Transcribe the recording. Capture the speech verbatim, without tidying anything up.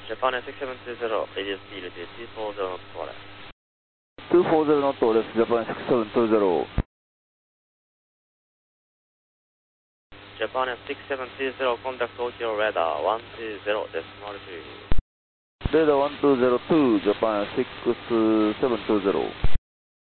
Japan six seven two zero, radius speed is two four zero knots for left. two four zero ノットです。Japan six seven two zero。 Japan six seven two zero, contact Tokyo radar one two zero です。丸two。 レーダーいちにーゼロに、Japan six seven two zero。